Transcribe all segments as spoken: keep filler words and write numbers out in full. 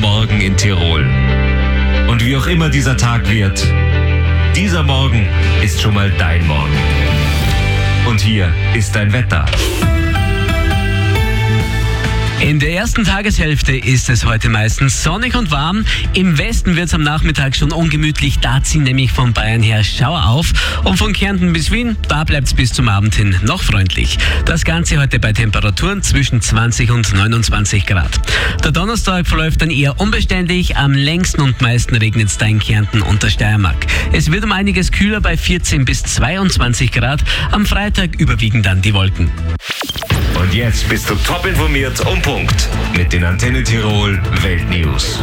Morgen in Tirol. Und wie auch immer dieser Tag wird, dieser Morgen ist schon mal dein Morgen. Und hier ist dein Wetter. In der ersten Tageshälfte ist es heute meistens sonnig und warm. Im Westen wird es am Nachmittag schon ungemütlich. Da ziehen nämlich von Bayern her Schauer auf. Und von Kärnten bis Wien, da bleibt es bis zum Abend hin noch freundlich. Das Ganze heute bei Temperaturen zwischen zwanzig und neunundzwanzig Grad. Der Donnerstag verläuft dann eher unbeständig. Am längsten und meisten regnet es da in Kärnten und der Steiermark. Es wird um einiges kühler bei vierzehn bis zweiundzwanzig Grad. Am Freitag überwiegen dann die Wolken. Und jetzt bist du top informiert um Punkt mit den Antenne Tirol Weltnews.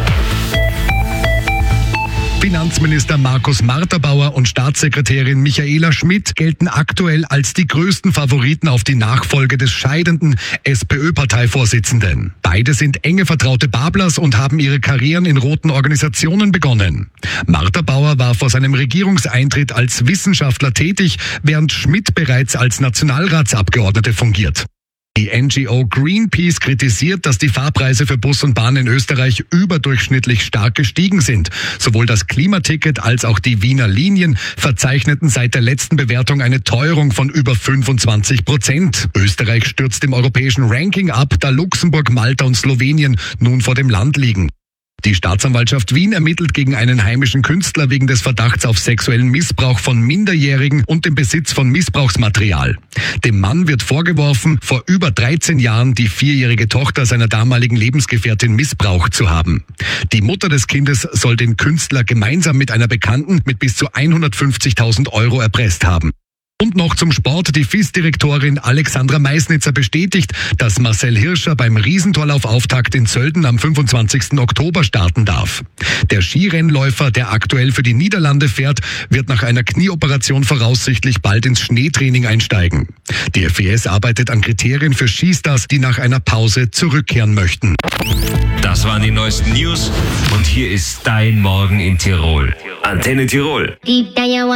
Finanzminister Markus Marterbauer und Staatssekretärin Michaela Schmidt gelten aktuell als die größten Favoriten auf die Nachfolge des scheidenden SPÖ-Parteivorsitzenden. Beide sind enge Vertraute Bablers und haben ihre Karrieren in roten Organisationen begonnen. Marterbauer war vor seinem Regierungseintritt als Wissenschaftler tätig, während Schmidt bereits als Nationalratsabgeordnete fungiert. Die N G O Greenpeace kritisiert, dass die Fahrpreise für Bus und Bahn in Österreich überdurchschnittlich stark gestiegen sind. Sowohl das Klimaticket als auch die Wiener Linien verzeichneten seit der letzten Bewertung eine Teuerung von über fünfundzwanzig Prozent. Österreich stürzt im europäischen Ranking ab, da Luxemburg, Malta und Slowenien nun vor dem Land liegen. Die Staatsanwaltschaft Wien ermittelt gegen einen heimischen Künstler wegen des Verdachts auf sexuellen Missbrauch von Minderjährigen und dem Besitz von Missbrauchsmaterial. Dem Mann wird vorgeworfen, vor über dreizehn Jahren die vierjährige Tochter seiner damaligen Lebensgefährtin missbraucht zu haben. Die Mutter des Kindes soll den Künstler gemeinsam mit einer Bekannten mit bis zu hundertfünfzigtausend Euro erpresst haben. Und noch zum Sport. Die F I S-Direktorin Alexandra Meisnitzer bestätigt, dass Marcel Hirscher beim Riesentorlaufauftakt in Sölden am fünfundzwanzigsten Oktober starten darf. Der Skirennläufer, der aktuell für die Niederlande fährt, wird nach einer Knieoperation voraussichtlich bald ins Schneetraining einsteigen. Die F I S arbeitet an Kriterien für Skistars, die nach einer Pause zurückkehren möchten. Das waren die neuesten News und hier ist dein Morgen in Tirol. Antenne Tirol.